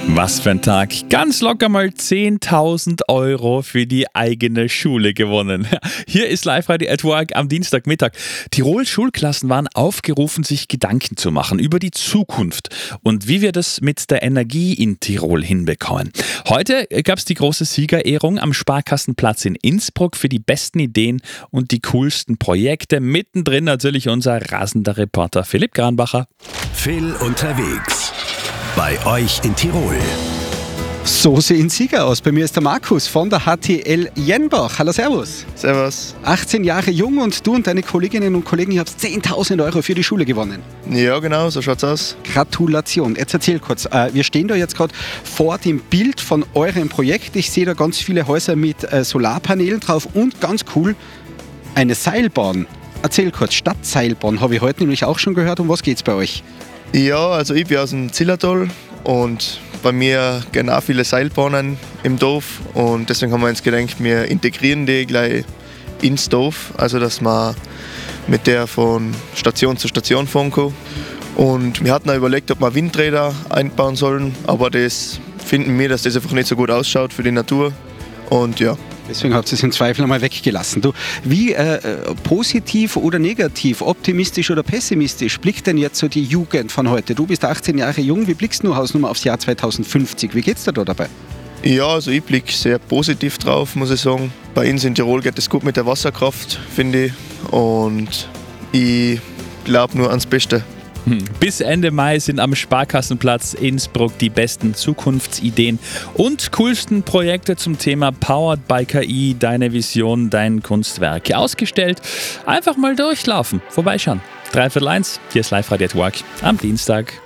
Was für ein Tag. Ganz locker mal 10.000 Euro für die eigene Schule gewonnen. Hier ist Live-Radio at Work am Dienstagmittag. Tirols Schulklassen waren aufgerufen, sich Gedanken zu machen über die Zukunft und wie wir das mit der Energie in Tirol hinbekommen. Heute gab es die große Siegerehrung am Sparkassenplatz in Innsbruck für die besten Ideen und die coolsten Projekte. Mittendrin natürlich unser rasender Reporter Philipp Granbacher. Phil unterwegs. Bei euch in Tirol. So sehen Sieger aus. Bei mir ist der Markus von der HTL Jenbach. Hallo, servus. Servus. 18 Jahre jung und du und deine Kolleginnen und Kollegen, ihr habt 10.000 Euro für die Schule gewonnen. Ja, genau, so schaut's aus. Gratulation. Jetzt erzähl kurz. Wir stehen da jetzt gerade vor dem Bild von eurem Projekt. Ich sehe da ganz viele Häuser mit Solarpanelen drauf und ganz cool, eine Seilbahn. Erzähl kurz, Stadtseilbahn habe ich heute nämlich auch schon gehört. Um was geht's bei euch? Ja, also ich bin aus dem Zillertal und bei mir gehen auch viele Seilbahnen im Dorf und deswegen haben wir uns gedacht, wir integrieren die gleich ins Dorf, also dass man mit der von Station zu Station fahren kann. Und wir hatten auch überlegt, ob wir Windräder einbauen sollen, aber das finden wir, dass das einfach nicht so gut ausschaut für die Natur und ja. Deswegen habt ihr es im Zweifel einmal weggelassen. Du, wie positiv oder negativ, optimistisch oder pessimistisch blickt denn jetzt so die Jugend von heute? Du bist 18 Jahre jung, wie blickst du Hausnummer aufs Jahr 2050? Wie geht's dir da dabei? Ja, also ich blicke sehr positiv drauf, muss ich sagen. Bei uns in Tirol geht es gut mit der Wasserkraft, finde ich. Und ich glaube nur ans Beste. Bis Ende Mai sind am Sparkassenplatz Innsbruck die besten Zukunftsideen und coolsten Projekte zum Thema Powered by KI, deine Vision, dein Kunstwerk ausgestellt. Einfach mal durchlaufen, vorbeischauen. 1:15, hier ist Live-Radio at Work am Dienstag.